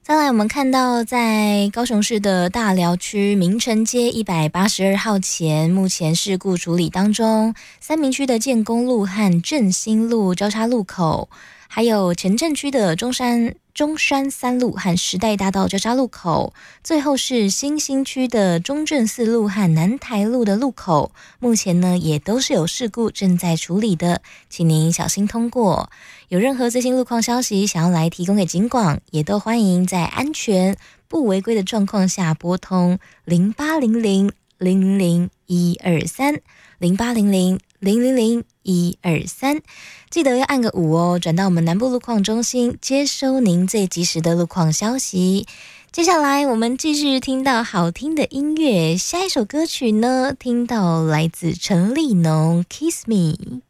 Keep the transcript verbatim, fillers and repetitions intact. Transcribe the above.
再来，我们看到在高雄市的大寮区明城街一百八十二号前，目前事故处理当中。三民区的建功路和振兴路交叉路口，还有前镇区的中山中山三路和时代大道交叉路口，最后是新兴区的中正四路和南台路的路口，目前呢也都是有事故正在处理的，请您小心通过。有任何最新路况消息想要来提供给警广，也都欢迎在安全不违规的状况下拨通零八零零零零零一二三零八零零零零零一二三，记得要按个五哦，转到我们南部路况中心，接收您最及时的路况消息。接下来我们继续听到好听的音乐，下一首歌曲呢，听到来自陈立农 Kiss Me。